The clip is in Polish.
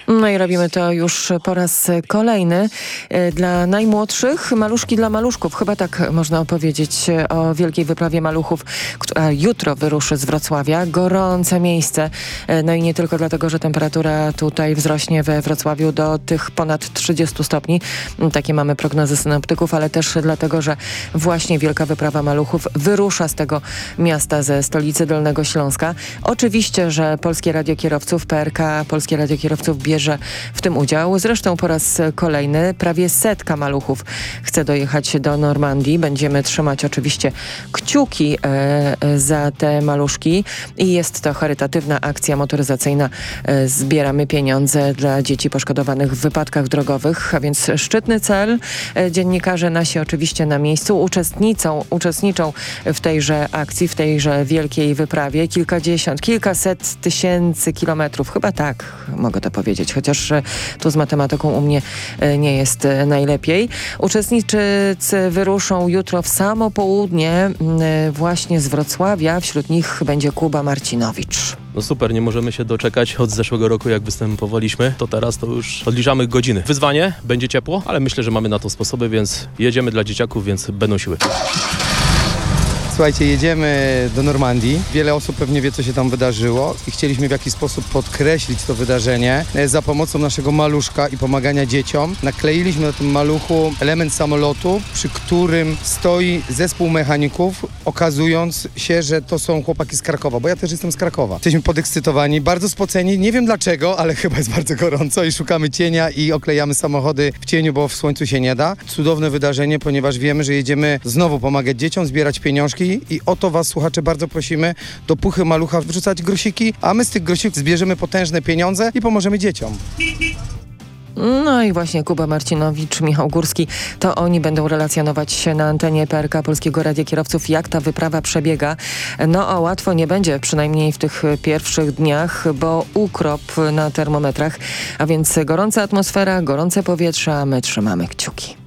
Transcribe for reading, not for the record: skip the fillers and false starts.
No i robimy to już po raz kolejny. Dla najmłodszych maluszki dla maluszków. Chyba tak można opowiedzieć o wielkiej wyprawie maluchów, która jutro wyruszy z Wrocławia. Gorące miejsce. No i nie tylko dlatego, że temperatura tutaj wzrośnie we Wrocławiu do tych ponad 30 stopni. Takie mamy prognozy synoptyków, ale też dlatego, że właśnie wielka wyprawa maluchów wyrusza z tego miasta, ze stolicy Dolnego Śląska. Oczywiście, że Polskie Radio Kierowców, PRK Polskie Radio Kierowców bierze w tym udział. Zresztą po raz kolejny prawie 100 maluchów chce dojechać do Normandii. Będziemy trzymać oczywiście kciuki za te maluszki i jest to charytatywna akcja motoryzacyjna. Zbieramy pieniądze dla dzieci poszkodowanych w wypadkach drogowych, a więc szczytny cel. Dziennikarze nasi oczywiście na miejscu uczestniczą w tejże akcji, w tejże wielkiej wyprawie. Kilkaset tysięcy kilometrów. Chyba tak mogę to powiedzieć, chociaż tu z matematyką u mnie nie jest najlepiej. Uczestnicy wyruszą jutro w samo południe właśnie z Wrocławia. Wśród nich będzie Kuba Marcinowicz. No super, nie możemy się doczekać. Od zeszłego roku jak występowaliśmy, to teraz to już odliczamy godziny. Wyzwanie, będzie ciepło, ale myślę, że mamy na to sposoby, więc jedziemy dla dzieciaków, więc będą siły. Słuchajcie, jedziemy do Normandii. Wiele osób pewnie wie, co się tam wydarzyło i chcieliśmy w jakiś sposób podkreślić to wydarzenie. Za pomocą naszego maluszka i pomagania dzieciom nakleiliśmy na tym maluchu element samolotu, przy którym stoi zespół mechaników, okazując się, że to są chłopaki z Krakowa, bo ja też jestem z Krakowa. Jesteśmy podekscytowani, bardzo spoceni, nie wiem dlaczego, ale chyba jest bardzo gorąco i szukamy cienia i oklejamy samochody w cieniu, bo w słońcu się nie da. Cudowne wydarzenie, ponieważ wiemy, że jedziemy znowu pomagać dzieciom, zbierać pieniążki i o to was, słuchacze, bardzo prosimy, do puchy malucha wrzucać grosiki, a my z tych grosików zbierzemy potężne pieniądze i pomożemy dzieciom. No i właśnie Kuba Marcinowicz, Michał Górski, to oni będą relacjonować na antenie PRK Polskiego Radia Kierowców, jak ta wyprawa przebiega. No a łatwo nie będzie, przynajmniej w tych pierwszych dniach, bo ukrop na termometrach, a więc gorąca atmosfera, gorące powietrze, a my trzymamy kciuki.